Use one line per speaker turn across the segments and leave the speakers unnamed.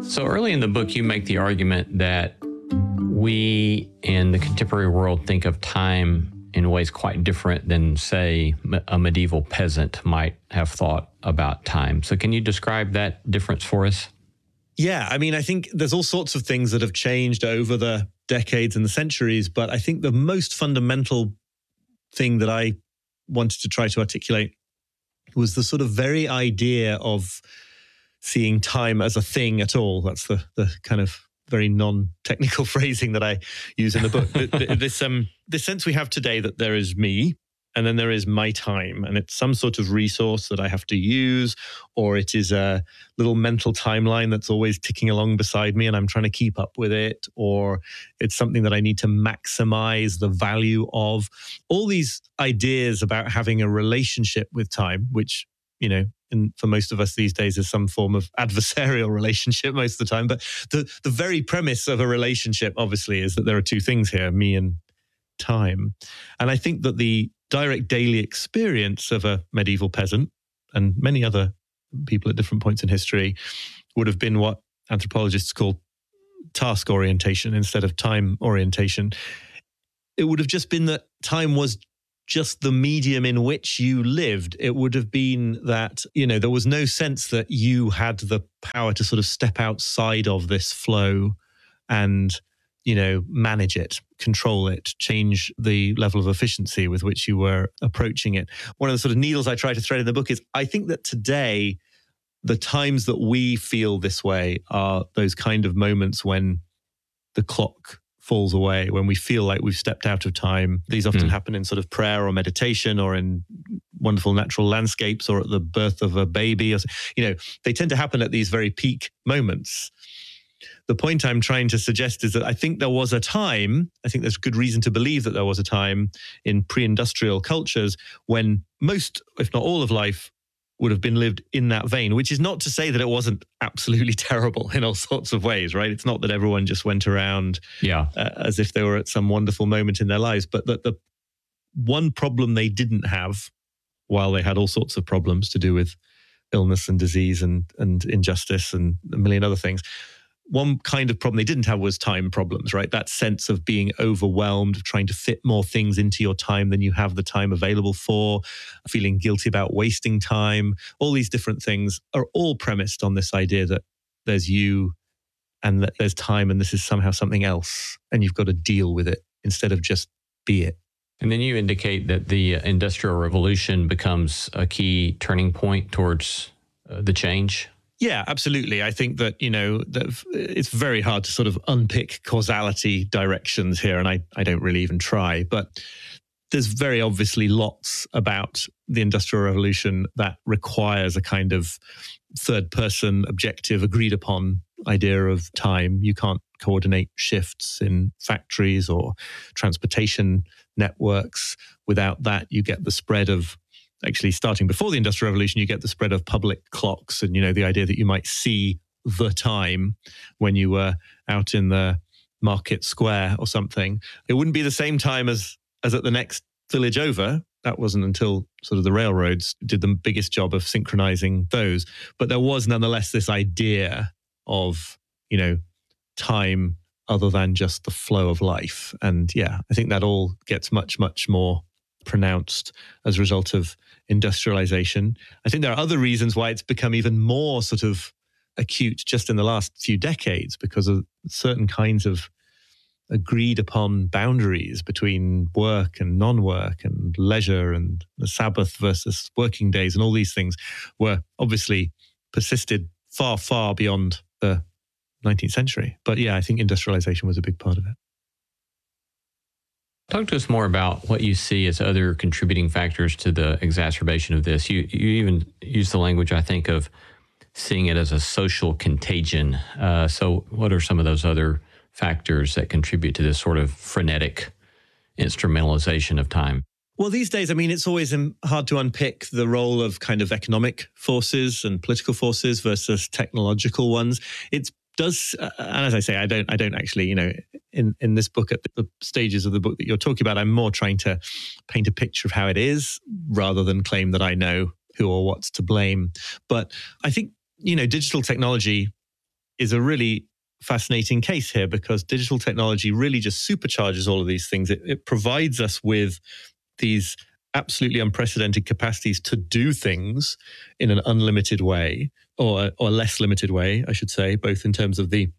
So early in the book, you make the argument that we in the contemporary world think of time in ways quite different than, say, a medieval peasant might have thought about time. So can you describe that difference for us?
Yeah, I mean, I think there's all sorts of things that have changed over the decades and the centuries, but I think the most fundamental thing that I wanted to try to articulate was the sort of very idea of seeing time as a thing at all. That's the kind of very non-technical phrasing that I use in the book. This sense we have today that there is me, and then there is my time, and it's some sort of resource that I have to use, or it is a little mental timeline that's always ticking along beside me and I'm trying to keep up with it, or it's something that I need to maximize the value of. All these ideas about having a relationship with time, which, you know, for most of us these days is some form of adversarial relationship most of the time. But the very premise of a relationship, obviously, is that there are two things here, me and time. And I think that the direct daily experience of a medieval peasant and many other people at different points in history would have been what anthropologists call task orientation instead of time orientation. It would have just been that time was just the medium in which you lived. It would have been that, you know, there was no sense that you had the power to sort of step outside of this flow and, you know, manage it, control it, change the level of efficiency with which you were approaching it. One of the sort of needles I try to thread in the book is I think that today, the times that we feel this way are those kind of moments when the clock falls away, when we feel like we've stepped out of time. These often happen in sort of prayer or meditation or in wonderful natural landscapes or at the birth of a baby. Or, you know, they tend to happen at these very peak moments. The point I'm trying to suggest is that I think there was a time, I think there's good reason to believe that there was a time in pre-industrial cultures when most, if not all of life, would have been lived in that vein, which is not to say that it wasn't absolutely terrible in all sorts of ways, right? It's not that everyone just went around as if they were at some wonderful moment in their lives, but that the one problem they didn't have, while they had all sorts of problems to do with illness and disease and injustice and a million other things, one kind of problem they didn't have was time problems, right? That sense of being overwhelmed, of trying to fit more things into your time than you have the time available for, feeling guilty about wasting time. All these different things are all premised on this idea that there's you and that there's time and this is somehow something else and you've got to deal with it instead of just be it.
And then you indicate that the Industrial Revolution becomes a key turning point towards the change.
Yeah, absolutely. I think that, you know, that it's very hard to sort of unpick causality directions here, and I don't really even try. But there's very obviously lots about the Industrial Revolution that requires a kind of third-person, objective, agreed-upon idea of time. You can't coordinate shifts in factories or transportation networks. Without that, you get the spread of, actually starting before the Industrial Revolution, you get the spread of public clocks and, you know, the idea that you might see the time when you were out in the market square or something. It wouldn't be the same time as at the next village over. That wasn't until sort of the railroads did the biggest job of synchronizing those. But there was nonetheless this idea of, you know, time other than just the flow of life. And yeah, I think that all gets much, much more pronounced as a result of industrialization. I think there are other reasons why it's become even more sort of acute just in the last few decades because of certain kinds of agreed upon boundaries between work and non-work and leisure and the Sabbath versus working days and all these things were obviously persisted far, far beyond the 19th century. But yeah, I think industrialization was a big part of it.
Talk to us more about what you see as other contributing factors to the exacerbation of this. You even use the language, I think, of seeing it as a social contagion. So what are some of those other factors that contribute to this sort of frenetic instrumentalization of time?
Well, these days, I mean, it's always hard to unpick the role of kind of economic forces and political forces versus technological ones. It does, and as I say, I don't actually, you know, in this book, at the stages of the book that you're talking about, I'm more trying to paint a picture of how it is rather than claim that I know who or what's to blame. But I think, you know, digital technology is a really fascinating case here, because digital technology really just supercharges all of these things. It provides us with these absolutely unprecedented capacities to do things in an unlimited way, or less limited way, I should say, both in terms of the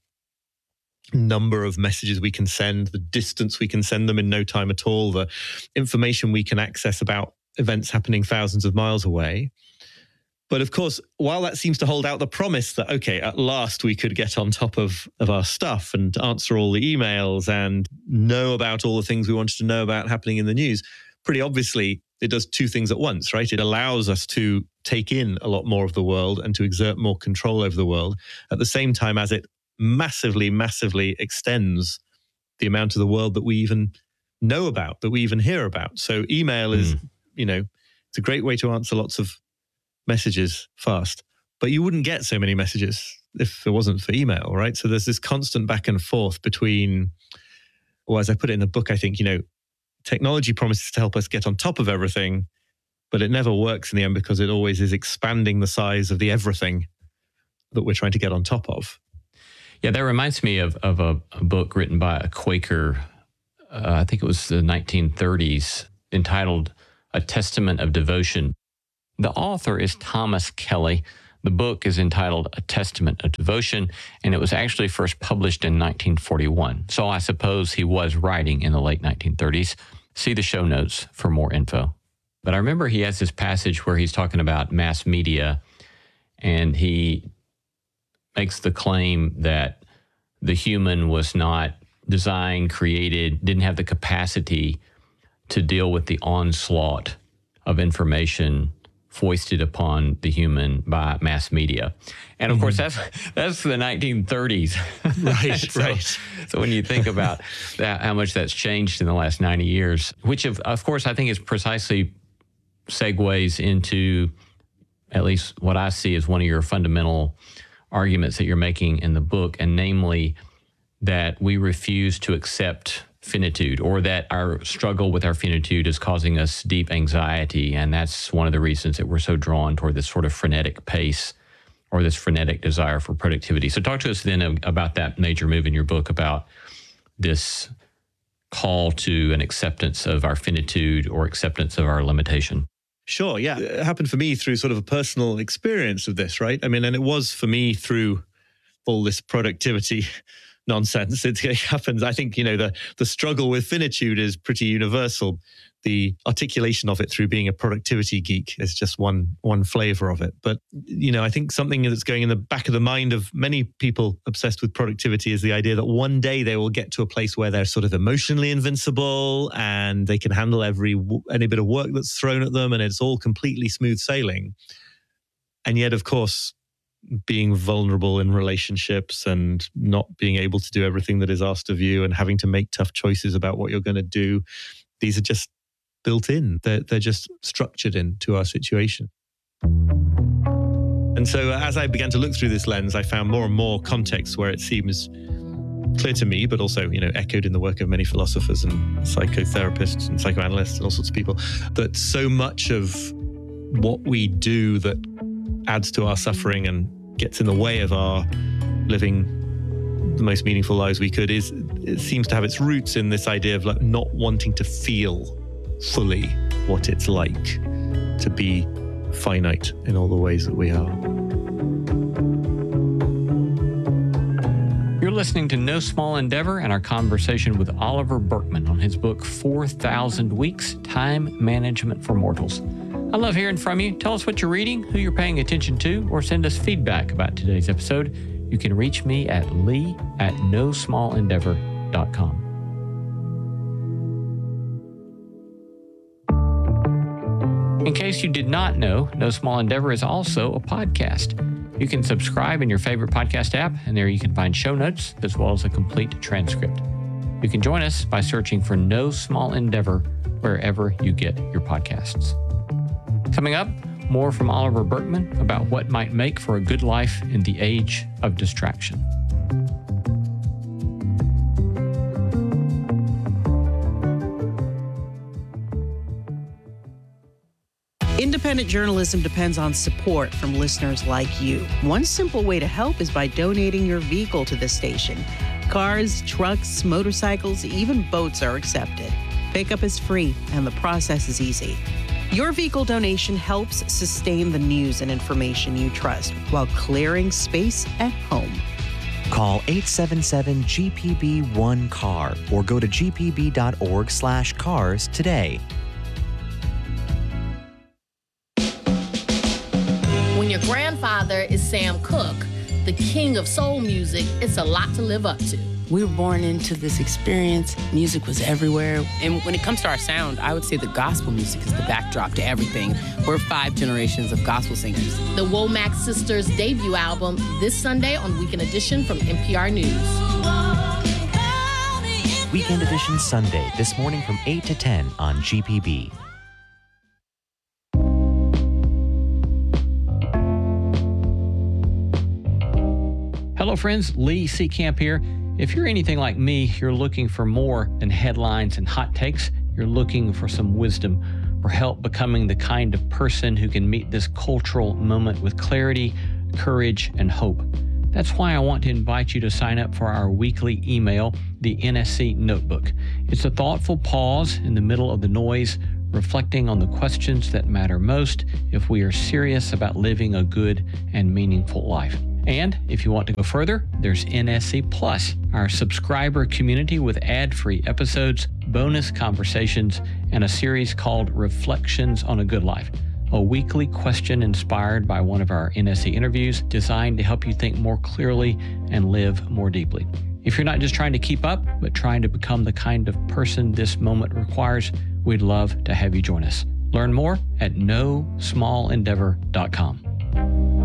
number of messages we can send, the distance we can send them in no time at all, the information we can access about events happening thousands of miles away. But of course, while that seems to hold out the promise that, okay, at last we could get on top of our stuff and answer all the emails and know about all the things we wanted to know about happening in the news, pretty obviously it does two things at once, right? It allows us to take in a lot more of the world and to exert more control over the world, at the same time as it massively, massively extends the amount of the world that we even know about, that we even hear about. So email is, it's a great way to answer lots of messages fast, but you wouldn't get so many messages if it wasn't for email, right? So there's this constant back and forth between, or as I put it in the book, I think, technology promises to help us get on top of everything, but it never works in the end because it always is expanding the size of the everything that we're trying to get on top of.
Yeah, that reminds me of a book written by a Quaker, I think it was the 1930s, entitled A Testament of Devotion. The author is Thomas Kelly. The book is entitled A Testament of Devotion, and it was actually first published in 1941. So I suppose he was writing in the late 1930s. See the show notes for more info. But I remember he has this passage where he's talking about mass media, and he makes the claim that the human was not designed, created, didn't have the capacity to deal with the onslaught of information foisted upon the human by mass media. And of course, that's the 1930s.
Right, right.
So when you think about that, how much that's changed in the last 90 years, which of course I think is precisely segues into at least what I see as one of your fundamental arguments that you're making in the book, and namely that we refuse to accept finitude, or that our struggle with our finitude is causing us deep anxiety. And that's one of the reasons that we're so drawn toward this sort of frenetic pace or this frenetic desire for productivity. So talk to us then about that major move in your book, about this call to an acceptance of our finitude or acceptance of our limitation.
Sure, yeah. It happened for me through sort of a personal experience of this, right? I mean, and it was for me through all this productivity nonsense. It happens. I think, the struggle with finitude is pretty universal. The articulation of it through being a productivity geek is just one flavor of it. But, I think something that's going in the back of the mind of many people obsessed with productivity is the idea that one day they will get to a place where they're sort of emotionally invincible and they can handle any bit of work that's thrown at them and it's all completely smooth sailing. And yet, of course, being vulnerable in relationships and not being able to do everything that is asked of you and having to make tough choices about what you're going to do, these are just built in. They're just structured into our situation. And so as I began to look through this lens, I found more and more contexts where it seems clear to me, but also, echoed in the work of many philosophers and psychotherapists and psychoanalysts and all sorts of people, that so much of what we do that adds to our suffering and gets in the way of our living the most meaningful lives we could it seems to have its roots in this idea of like not wanting to feel fully what it's like to be finite in all the ways that we are.
You're listening to No Small Endeavor and our conversation with Oliver Burkeman on his book, 4,000 Weeks, Time Management for Mortals. I love hearing from you. Tell us what you're reading, who you're paying attention to, or send us feedback about today's episode. You can reach me at lee@nosmallendeavor.com. In case you did not know, No Small Endeavor is also a podcast. You can subscribe in your favorite podcast app, and there you can find show notes as well as a complete transcript. You can join us by searching for No Small Endeavor wherever you get your podcasts. Coming up, more from Oliver Burkeman about what might make for a good life in the age of distraction.
Independent journalism depends on support from listeners like you. One simple way to help is by donating your vehicle to the station. Cars, trucks, motorcycles, even boats are accepted. Pickup is free and the process is easy. Your vehicle donation helps sustain the news and information you trust while clearing space at home.
Call 877-GPB-1-CAR or go to gpb.org/cars today.
When your grandfather is Sam Cooke, the king of soul music, it's a lot to live up to.
We were born into this experience. Music was everywhere. And when it comes to our sound, I would say the gospel music is the backdrop to everything. We're 5 generations of gospel singers.
The Womack Sisters' debut album this Sunday on Weekend Edition from NPR News.
Weekend Edition Sunday, this morning from 8 to 10 on GPB.
Hello, friends. Lee Seacamp here. If you're anything like me, you're looking for more than headlines and hot takes. You're looking for some wisdom, for help becoming the kind of person who can meet this cultural moment with clarity, courage, and hope. That's why I want to invite you to sign up for our weekly email, the NSC Notebook. It's a thoughtful pause in the middle of the noise, reflecting on the questions that matter most if we are serious about living a good and meaningful life. And if you want to go further, there's NSC Plus, our subscriber community with ad-free episodes, bonus conversations, and a series called Reflections on a Good Life, a weekly question inspired by one of our NSC interviews designed to help you think more clearly and live more deeply. If you're not just trying to keep up, but trying to become the kind of person this moment requires, we'd love to have you join us. Learn more at nosmallendeavor.com.